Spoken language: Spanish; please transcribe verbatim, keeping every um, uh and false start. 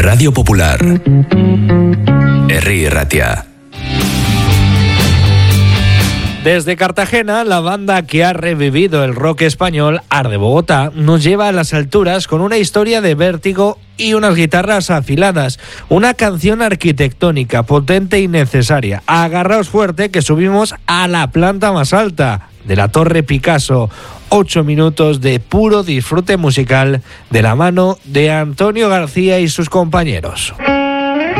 Radio Popular. Herri Irratia. Desde Cartagena, la banda que ha revivido el rock español, Arde Bogotá, nos lleva a las alturas con una historia de vértigo y unas guitarras afiladas. Una canción arquitectónica, potente y necesaria. Agarraos fuerte que subimos a la planta más alta de la Torre Picasso. Ocho minutos de puro disfrute musical de la mano de Antonio García y sus compañeros.